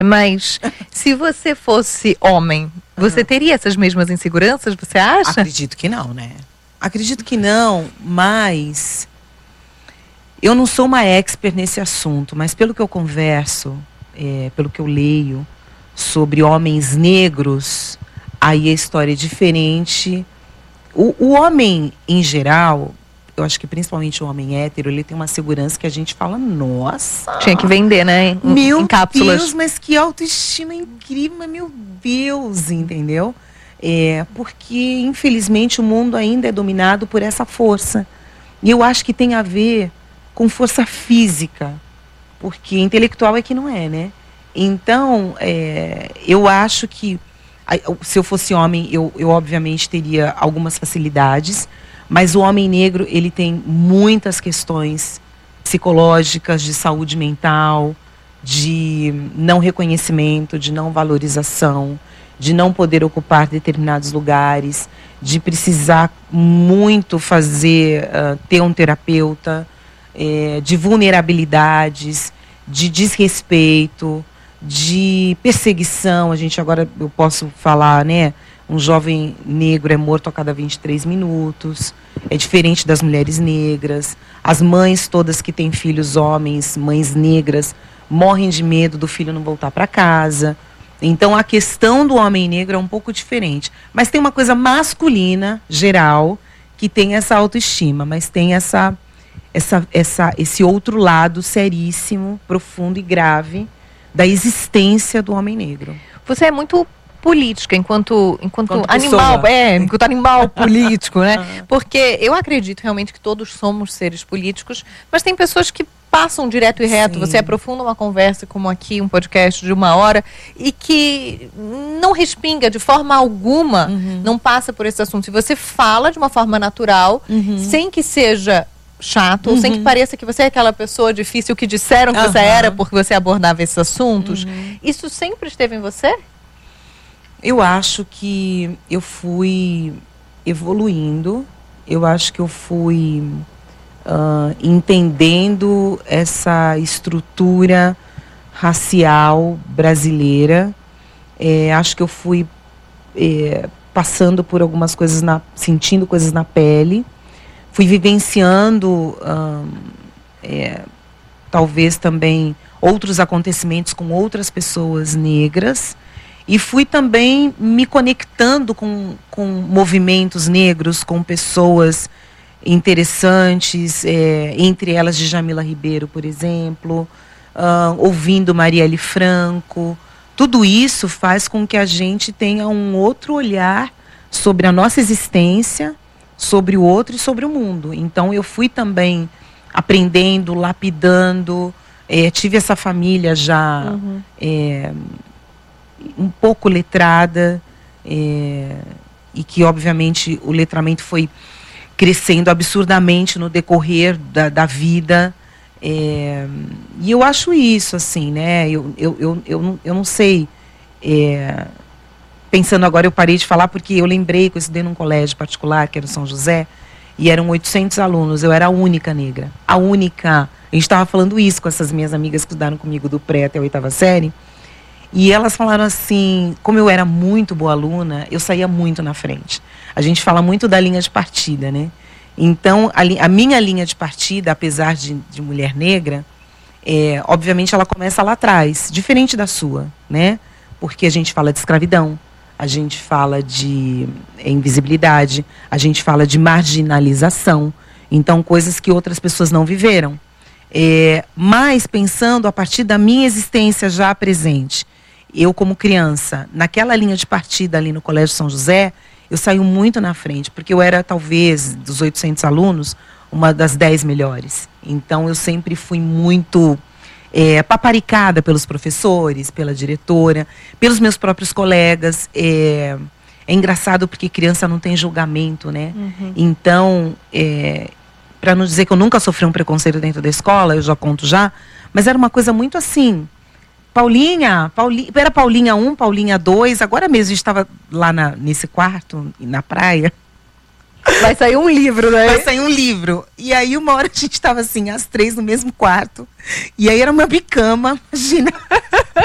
Mas se você fosse homem, você teria essas mesmas inseguranças, você acha? Acredito que não, né? Acredito que não, mas eu não sou uma expert nesse assunto, mas pelo que eu converso, pelo que eu leio sobre homens negros, aí a história é diferente. O homem, em geral, eu acho que principalmente o homem hétero, ele tem uma segurança que a gente fala, nossa... Tinha que vender, né? Meu em cápsulas. Deus, mas que autoestima incrível, mas meu Deus, entendeu? Porque, infelizmente, o mundo ainda é dominado por essa força. E eu acho que tem a ver com força física, porque intelectual é que não é, né? Então, eu acho que, se eu fosse homem, eu obviamente teria algumas facilidades, mas o homem negro, ele tem muitas questões psicológicas, de saúde mental, de não reconhecimento, de não valorização, de não poder ocupar determinados lugares, de precisar muito ter um terapeuta, de vulnerabilidades, de desrespeito, de perseguição. Eu posso falar, né? Um jovem negro é morto a cada 23 minutos. É diferente das mulheres negras. As mães todas que têm filhos homens, mães negras, morrem de medo do filho não voltar para casa. Então, a questão do homem negro é um pouco diferente. Mas tem uma coisa masculina, geral, que tem essa autoestima, mas tem esse outro lado seríssimo, profundo e grave da existência do homem negro. Você é muito política, enquanto animal, enquanto animal político, né? Porque eu acredito realmente que todos somos seres políticos, mas tem pessoas que passam direto e reto. Sim. Você aprofunda uma conversa como aqui, um podcast de 1 hora, e que não respinga de forma alguma, não passa por esse assunto. Se você fala de uma forma natural, sem que seja chato, ou sem que pareça que você é aquela pessoa difícil que disseram que você era porque você abordava esses assuntos, isso sempre esteve em você? Eu acho que eu fui evoluindo, eu acho que eu fui entendendo essa estrutura racial brasileira. Acho que eu fui passando por algumas coisas, sentindo coisas na pele, fui vivenciando talvez também outros acontecimentos com outras pessoas negras. E fui também me conectando com movimentos negros, com pessoas interessantes, entre elas Djamila Ribeiro, por exemplo, ouvindo Marielle Franco. Tudo isso faz com que a gente tenha um outro olhar sobre a nossa existência, sobre o outro e sobre o mundo. Então eu fui também aprendendo, lapidando, tive essa família já... um pouco letrada, e que obviamente o letramento foi crescendo absurdamente no decorrer da vida, e eu acho isso assim, né? Eu não sei, pensando agora, eu parei de falar porque eu lembrei que eu estudei num colégio particular que era no São José, e eram 800 alunos, eu era a única negra, a única. A gente estava falando isso com essas minhas amigas que estudaram comigo do pré até a 8ª série. E elas falaram assim, como eu era muito boa aluna, eu saía muito na frente. A gente fala muito da linha de partida, né? Então, a minha linha de partida, apesar de mulher negra, obviamente ela começa lá atrás, diferente da sua, né? Porque a gente fala de escravidão, a gente fala de invisibilidade, a gente fala de marginalização. Então, coisas que outras pessoas não viveram. Mas pensando a partir da minha existência já presente, eu como criança, naquela linha de partida ali no Colégio São José, eu saí muito na frente, porque eu era talvez, dos 800 alunos, uma das 10 melhores. Então eu sempre fui muito paparicada pelos professores, pela diretora, pelos meus próprios colegas. É engraçado porque criança não tem julgamento, né? Então, para não dizer que eu nunca sofri um preconceito dentro da escola, eu já conto já, mas era uma coisa muito assim... Paulinha, era Paulinha 1, Paulinha 2, agora mesmo a gente estava lá nesse quarto, na praia. Vai sair um livro, né? Vai sair um livro. E aí uma hora a gente estava assim, as 3 no mesmo quarto, e aí era uma bicama, imagina.